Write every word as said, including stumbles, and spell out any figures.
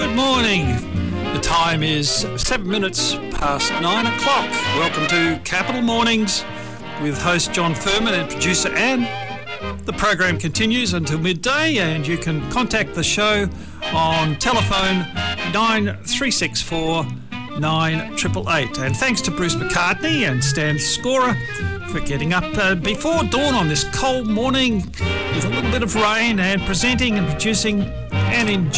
Good morning. The time is seven minutes past nine o'clock. Welcome to Capital Mornings with host John Furman and producer Anne. The program continues until midday, and you can contact the show on telephone nine three six four nine eight eight eight. And thanks to Bruce McCartney and Stan Scorer for getting up uh, before dawn on this cold morning with a little bit of rain and presenting and producing and enjoying